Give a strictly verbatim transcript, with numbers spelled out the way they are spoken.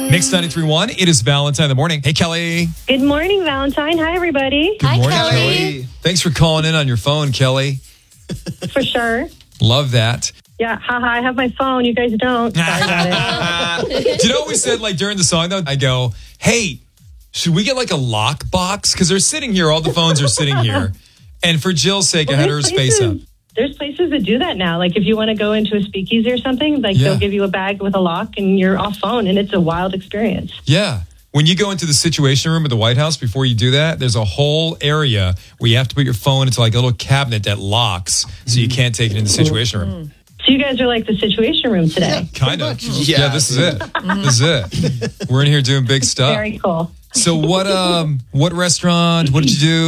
Mix ninety-three point one. It is Valentine in the morning. Hey, Kelly. Good morning, Valentine. Hi, everybody. Good Hi, morning, Kelly. Kelly. Thanks for calling in on your phone, Kelly. For sure. Love that. Yeah, haha, I have my phone. You guys don't. Sorry about it. Do you know what we said like during the song though? I go, hey, should we get like a lock box? Because they're sitting here. All the phones are sitting here. And for Jill's sake, Well, I had her there's space up. places- There's places that do that now. Like if you want to go into a speakeasy or something, like Yeah. they'll give you a bag with a lock and you're off phone, and it's a wild experience. Yeah. When you go into the Situation Room at the White House, before you do that, there's a whole area where you have to put your phone into like a little cabinet that locks so you can't take it in the Situation Room. So you guys are like the Situation Room today. Kind of. Yeah. Yeah, this is it. This is it. We're in here doing big stuff. Very cool. So what um what restaurant, what did you do?